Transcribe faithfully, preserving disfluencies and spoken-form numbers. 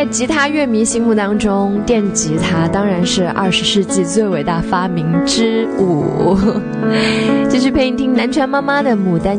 在吉他乐迷心目当中，电吉他当然是二十世纪最伟大发明之五。继续陪你听南拳妈妈的《牡丹